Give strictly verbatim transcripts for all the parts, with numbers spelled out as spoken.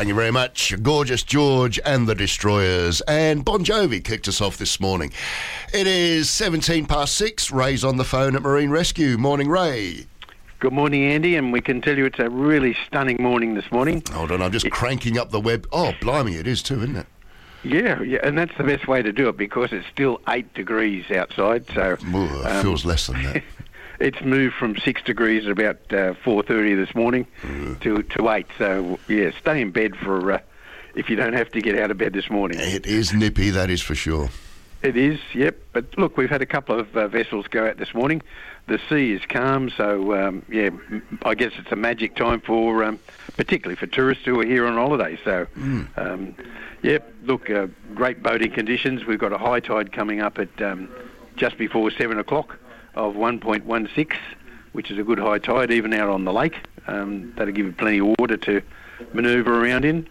Thank you very much. Gorgeous George and the Destroyers. And Bon Jovi kicked us off this morning. It is seventeen past six. Ray's on the phone at Marine Rescue. Morning, Ray. Good morning, Andy, and we can tell you it's a really stunning morning this morning. Hold on, I'm just it, cranking up the web. Oh, blimey, it is too, isn't it? Yeah, yeah, and that's the best way to do it because it's still eight degrees outside. So Ooh, it um, feels less than that. It's moved from six degrees at about uh, four thirty this morning uh, to to eight. So yeah, stay in bed for uh, if you don't have to get out of bed this morning. It is nippy, that is for sure. It is, yep. But look, we've had a couple of uh, vessels go out this morning. The sea is calm, so um, yeah, I guess it's a magic time for, um, particularly for tourists who are here on holiday. So, mm. um, yep. Look, uh, great boating conditions. We've got a high tide coming up at um, just before seven o'clock of one point one six, which is a good high tide, even out on the lake. Um, that'll give you plenty of water to manoeuvre around in,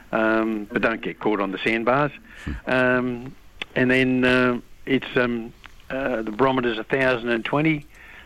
um, but don't get caught on the sandbars. Um, And then uh, it's um, uh, the barometer's one thousand twenty.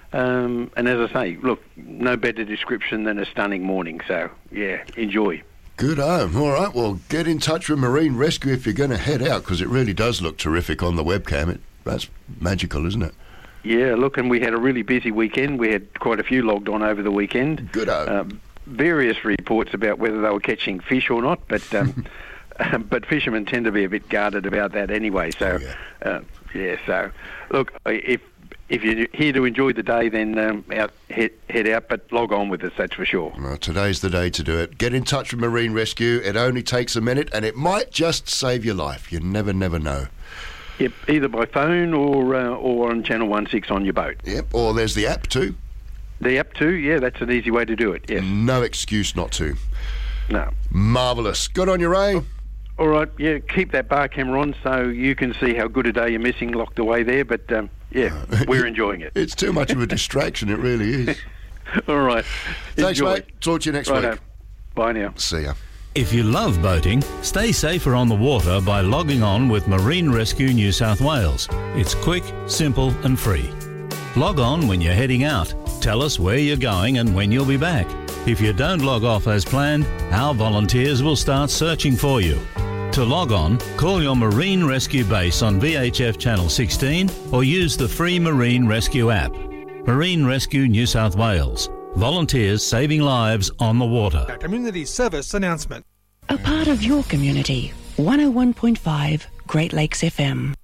Um, and as I say, look, no better description than a stunning morning. So, yeah, enjoy. Good home. All right, well, get in touch with Marine Rescue if you're going to head out because it really does look terrific on the webcam. It, that's magical, isn't it? Yeah, look, and we had a really busy weekend. We had quite a few logged on over the weekend. Good home. Um, various reports about whether they were catching fish or not, but... Um, But fishermen tend to be a bit guarded about that anyway. So, oh, yeah. Uh, yeah. So, look, if if you're here to enjoy the day, then um, out head, head out. But log on with us, that's for sure. Well, today's the day to do it. Get in touch with Marine Rescue. It only takes a minute, and it might just save your life. You never, never know. Yep, either by phone or uh, or on Channel one six on your boat. Yep, or there's the app too. The app too. Yeah, that's an easy way to do it. Yes. No excuse not to. No. Marvellous. Good on you, Ray. All right, yeah, keep that bar camera on so you can see how good a day you're missing locked away there. But, um, yeah, uh, we're enjoying it. It's too much of a distraction, it really is. All right. Thanks, Enjoy. mate. Talk to you next Righto. week. Bye now. See ya. If you love boating, stay safer on the water by logging on with Marine Rescue New South Wales. It's quick, simple and free. Log on when you're heading out. Tell us where you're going and when you'll be back. If you don't log off as planned, our volunteers will start searching for you. To log on, call your Marine Rescue base on V H F Channel sixteen or use the free Marine Rescue app. Marine Rescue New South Wales. Volunteers saving lives on the water. A community service announcement. A part of your community. one oh one point five Great Lakes F M.